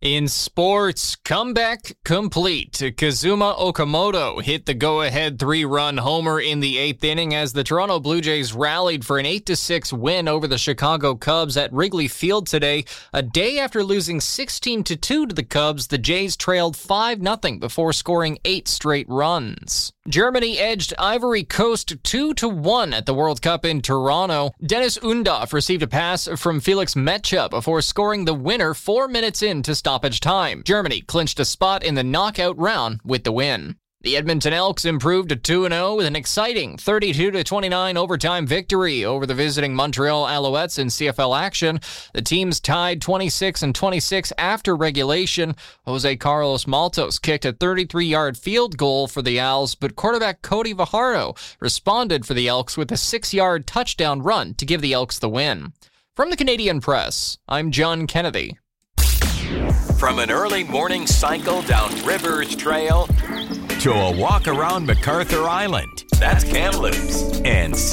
In sports, comeback complete. Kazuma Okamoto hit the go-ahead 3-run homer in the 8th inning as the Toronto Blue Jays rallied for an 8-6 win over the Chicago Cubs at Wrigley Field today. A day after losing 16-2 to the Cubs, the Jays trailed 5-0 before scoring 8 straight runs. Germany edged Ivory Coast 2-1 at the World Cup in Toronto. Dennis Undav received a pass from Felix Metscher before scoring the winner 4 minutes into stoppage time. Germany clinched a spot in the knockout round with the win. The Edmonton Elks improved to 2-0 with an exciting 32-29 overtime victory over the visiting Montreal Alouettes in CFL action. The teams tied 26-26 after regulation. Jose Carlos Maltos kicked a 33-yard field goal for the Owls, but quarterback Cody Fajardo responded for the Elks with a 6-yard touchdown run to give the Elks the win. From the Canadian Press, I'm John Kennedy. From an early morning cycle down Rivers Trail to a walk around MacArthur Island, that's Kamloops. And